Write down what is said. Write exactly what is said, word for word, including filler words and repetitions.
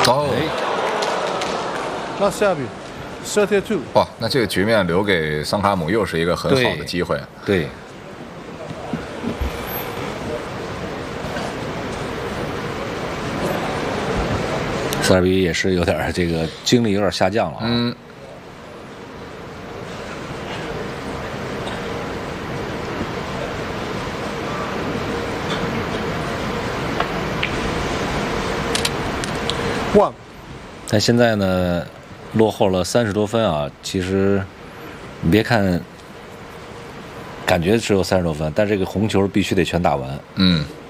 哦， 那下比 thirty-two。 哇，那这个局面留给桑卡姆又是一个很好的机会。 对。塞尔比也是有点这个精力有点下降了啊。 嗯。 One。 但现在呢，落后了三十多分啊。其实你别看，感觉只有三十多分，但这个红球必须得全打完。 嗯。